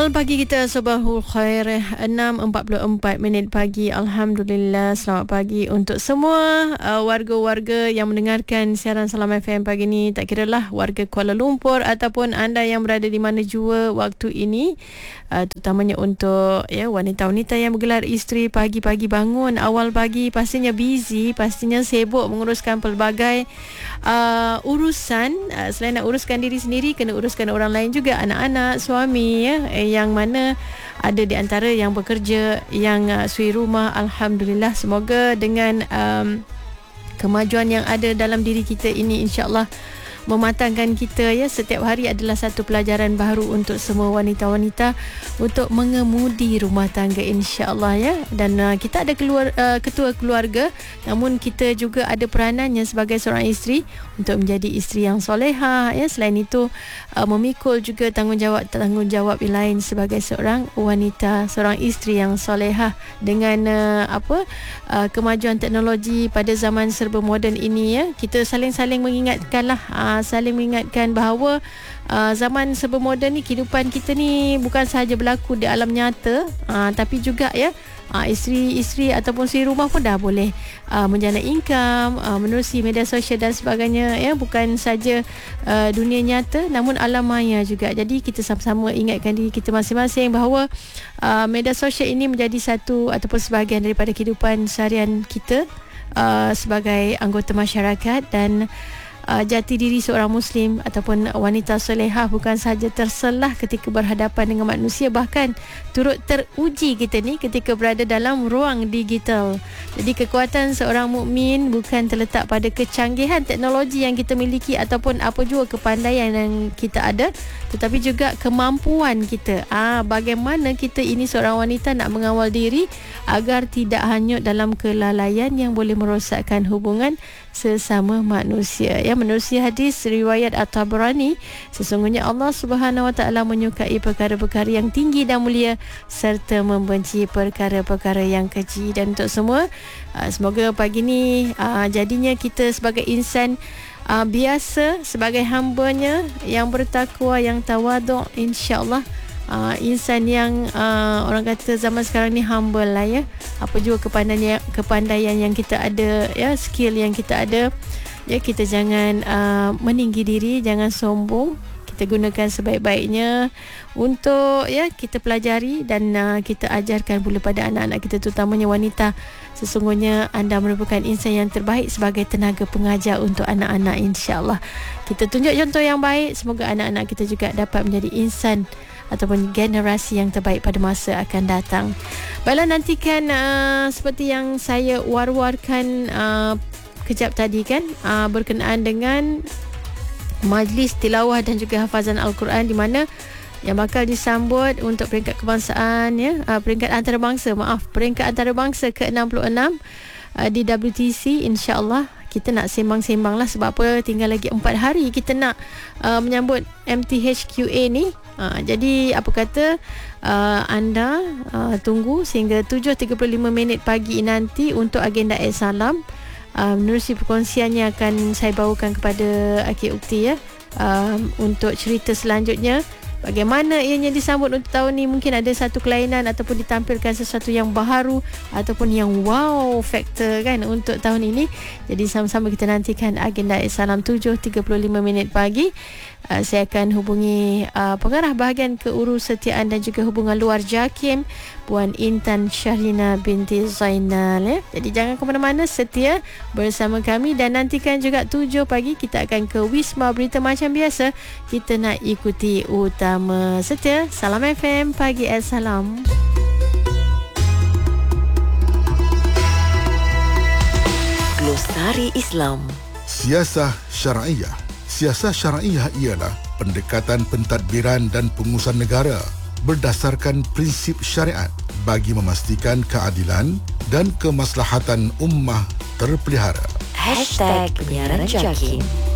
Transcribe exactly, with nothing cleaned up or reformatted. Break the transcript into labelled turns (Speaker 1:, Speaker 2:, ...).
Speaker 1: Awal pagi kita, Sabahul Khair, enam empat puluh empat minit pagi. Alhamdulillah, selamat pagi untuk semua uh, warga-warga yang mendengarkan siaran Salam F M pagi ni. Tak kiralah warga Kuala Lumpur ataupun anda yang berada di mana jua waktu ini, uh, terutamanya untuk ya wanita-wanita yang bergelar isteri. Pagi-pagi bangun, awal pagi pastinya busy, pastinya sibuk menguruskan pelbagai uh, urusan. Uh, selain nak uruskan diri sendiri, kena uruskan orang lain juga, anak-anak, suami, ya, yang mana ada di antara yang bekerja, yang uh, suri rumah. Alhamdulillah, semoga dengan um, kemajuan yang ada dalam diri kita ini, insya-Allah mematangkan kita, ya. Setiap hari adalah satu pelajaran baru untuk semua wanita-wanita untuk mengemudi rumah tangga, insya-Allah, ya. Dan uh, kita ada keluar, uh, ketua keluarga, namun kita juga ada peranannya sebagai seorang isteri untuk menjadi isteri yang solehah, ya. Selain itu uh, memikul juga tanggungjawab tanggungjawab lain sebagai seorang wanita, seorang isteri yang solehah. Dengan uh, apa uh, kemajuan teknologi pada zaman serba moden ini, ya, kita saling-saling mengingatkanlah, uh, saling mengingatkan bahawa uh, zaman serba moden ni, kehidupan kita ni bukan sahaja berlaku di alam nyata, uh, tapi juga, ya, uh, isteri-isteri ataupun isteri rumah pun dah boleh uh, menjana income, uh, menerusi media sosial dan sebagainya, ya. Bukan saja uh, dunia nyata, namun alam maya juga. Jadi kita sama-sama ingatkan diri kita masing-masing bahawa uh, media sosial ini menjadi satu ataupun sebahagian daripada kehidupan seharian kita uh, sebagai anggota masyarakat. Dan Uh, jati diri seorang Muslim ataupun wanita solehah bukan sahaja terselah ketika berhadapan dengan manusia, bahkan turut teruji kita ni ketika berada dalam ruang digital. Jadi kekuatan seorang mukmin bukan terletak pada kecanggihan teknologi yang kita miliki ataupun apa jua kepandaian yang kita ada, tetapi juga kemampuan kita. Ah, bagaimana kita ini seorang wanita nak mengawal diri agar tidak hanyut dalam kelalaian yang boleh merosakkan hubungan sesama manusia, ya. Menerusi hadis riwayat At-Tabrani, sesungguhnya Allah Subhanahu Wa Taala menyukai perkara-perkara yang tinggi dan mulia serta membenci perkara-perkara yang keji. Dan untuk semua, uh, semoga pagi ni uh, jadinya kita sebagai insan uh, biasa, sebagai hambanya yang bertakwa, yang tawaduk, insya-Allah. Uh, insan yang uh, orang kata zaman sekarang ni humble lah, ya. Apa juga kepandaian kepandaian yang kita ada, ya, skill yang kita ada, ya, kita jangan uh, meninggi diri, jangan sombong. Kita gunakan sebaik-baiknya untuk, ya, kita pelajari dan uh, kita ajarkan pula pada anak-anak kita, terutamanya wanita. Sesungguhnya anda merupakan insan yang terbaik sebagai tenaga pengajar untuk anak-anak, insya-Allah. Kita tunjuk contoh yang baik, semoga anak-anak kita juga dapat menjadi insan ataupun generasi yang terbaik pada masa akan datang. Baiklah, nantikan uh, seperti yang saya war-warkan uh, kejap tadi, kan, uh, berkenaan dengan majlis tilawah dan juga hafazan Al-Quran, di mana yang bakal disambut untuk peringkat kebangsaan, ya, uh, peringkat antarabangsa, maaf, peringkat antarabangsa ke enam puluh enam uh, di W T C, insya-Allah. Kita nak sembang-sembang lah, sebab apa, tinggal lagi empat hari kita nak uh, menyambut M T H Q A ni. Uh, jadi apa kata uh, anda uh, tunggu sehingga tujuh tiga puluh lima minit pagi nanti untuk agenda Salam. Uh, menerusi perkongsiannya akan saya bawakan kepada Akhi Ukti, ya, uh, untuk cerita selanjutnya. Bagaimana ianya disambut untuk tahun ni, mungkin ada satu kelainan ataupun ditampilkan sesuatu yang baharu ataupun yang wow factor, kan, untuk tahun ini. Jadi sama-sama kita nantikan agenda Salam tujuh tiga puluh lima minit pagi. Uh, saya akan hubungi uh, pengarah bahagian keurusetiaan dan juga hubungan luar JAKIM, Puan Intan Syahrina binti Zainal, ya. Jadi jangan ke mana-mana, setia bersama kami. Dan nantikan juga tujuh pagi kita akan ke Wisma Berita macam biasa. Kita nak ikuti utama. Setia Salam F M Pagi Salam.
Speaker 2: Glosari Islam.
Speaker 3: Siasah Syar'iyah. Siasah syar'iyah ialah pendekatan pentadbiran dan pengurusan negara berdasarkan prinsip syariat bagi memastikan keadilan dan kemaslahatan ummah terpelihara.
Speaker 2: Hashtag Penyiaran JAKIM.